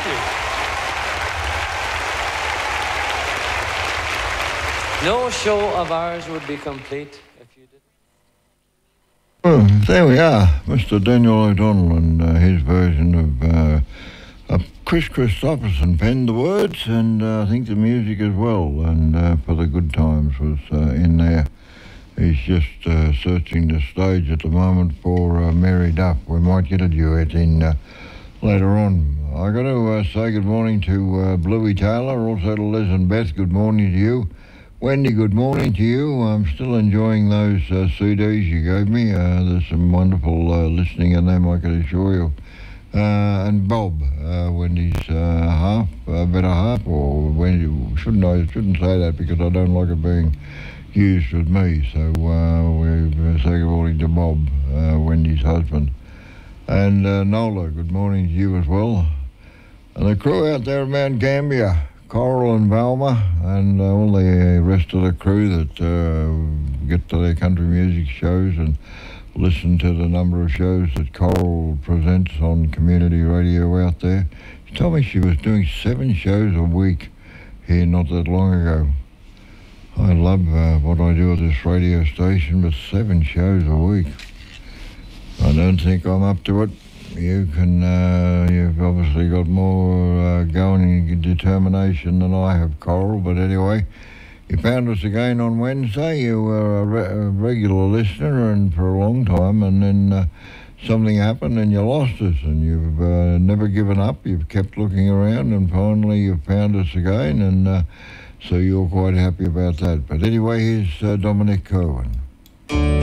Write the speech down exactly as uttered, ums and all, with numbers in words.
you. No show of ours would be complete if you didn't. Well, there we are, Mister Daniel O'Donnell and uh, his version of uh, uh, Chris Christopherson penned the words and uh, I think the music as well, and uh, For the Good Times was uh, in there. He's just uh, searching the stage at the moment for uh, Mary Duff. We might get a duet in uh, later on. I got to uh, say good morning to uh, Bluey Taylor, also to Liz and Beth. Good morning to you. Wendy, good morning to you. I'm still enjoying those uh, C Ds you gave me. Uh, there's some wonderful uh, listening in them, I can assure you. Uh, and Bob, uh, Wendy's uh, half, uh, better half, or Wendy, shouldn't I shouldn't say that because I don't like it being used with me. So uh, we say good morning to Bob, uh, Wendy's husband. And uh, Nola, good morning to you as well. And the crew out there at Mount Gambier, Coral and Valma, and uh, all the rest of the crew that uh, get to their country music shows and listen to the number of shows that Coral presents on community radio out there. She told me she was doing seven shows a week here not that long ago. I love uh, what I do at this radio station, but seven shows a week. I don't think I'm up to it. You can, uh, you've obviously got more uh, going and determination than I have, Coral, but anyway, you found us again on Wednesday. You were a, re- a regular listener and for a long time, and then uh, something happened and you lost us, and you've uh, never given up. You've kept looking around, and finally you've found us again, and uh, so you're quite happy about that. But anyway, here's uh, Dominic Kerwin.